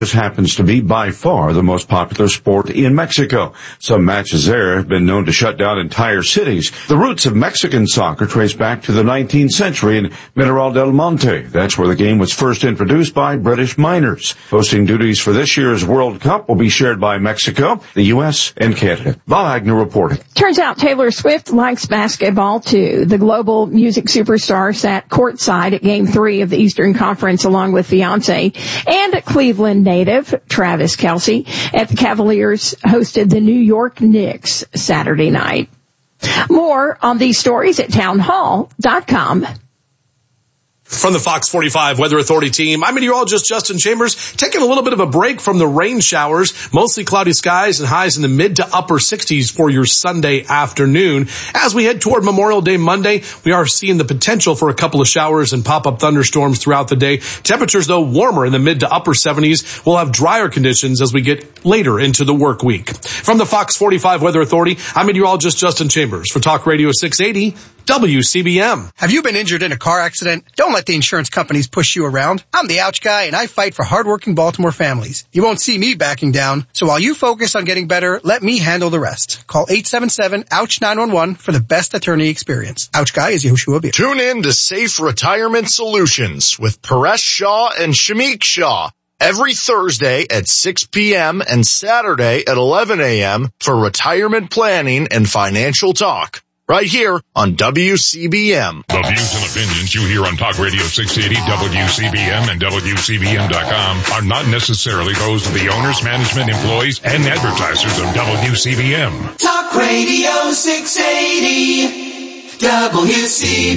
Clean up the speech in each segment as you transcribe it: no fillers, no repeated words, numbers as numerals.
This happens to be by far the most popular sport in Mexico. Some matches there have been known to shut down entire cities. The roots of Mexican soccer trace back to the 19th century in Mineral del Monte. That's where the game was first introduced by British miners. Hosting duties for this year's World Cup will be shared by Mexico, the U.S., and Canada. Bob Agnew reporting. Turns out Taylor Swift likes basketball too. The global music superstar sat courtside at Game 3 of the Eastern Conference along with fiance and Cleveland native Travis Kelce at the Cavaliers hosted the New York Knicks Saturday night. More on these stories at townhall.com. From the Fox 45 Weather Authority team, I'm meteorologist Justin Chambers, taking a little bit of a break from the rain showers. Mostly cloudy skies and highs in the mid to upper 60s for your Sunday afternoon. As we head toward Memorial Day Monday, we are seeing the potential for a couple of showers and pop-up thunderstorms throughout the day. Temperatures, though, warmer in the mid to upper 70s. We'll have drier conditions as we get later into the work week. From the Fox 45 Weather Authority, I'm meteorologist Justin Chambers for Talk Radio 680 WCBM. Have you been injured in a car accident? Don't let the insurance companies push you around. I'm the ouch guy, and I fight for hardworking Baltimore families. You won't see me backing down. So while you focus on getting better, let me handle the rest. Call 877-OUCH-911 for the best attorney experience. Ouch guy is Yehoshua Beer. Tune in to Safe Retirement Solutions with Paresh Shah and Shamik Shah every Thursday at 6 p.m. and Saturday at 11 a.m. for retirement planning and financial talk. Right here on WCBM. The views and opinions you hear on Talk Radio 680, WCBM, and WCBM.com are not necessarily those of the owners, management, employees, and advertisers of WCBM. Talk Radio 680,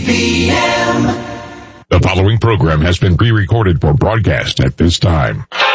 WCBM. The following program has been pre-recorded for broadcast at this time.